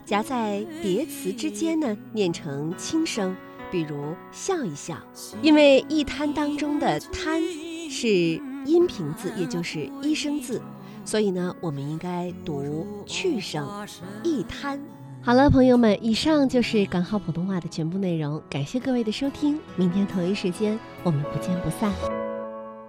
夹在叠词之间呢，念成轻声，比如笑一笑。因为一滩当中的滩是阴平字，也就是一声字，所以呢，我们应该读去声一滩。好了，朋友们，以上就是港好普通话的全部内容，感谢各位的收听，明天同一时间我们不见不散。